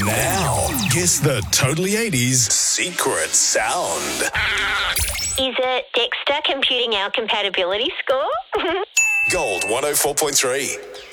Now, guess the Totally 80s secret sound. Is it Dexter computing our compatibility score? Gold 104.3.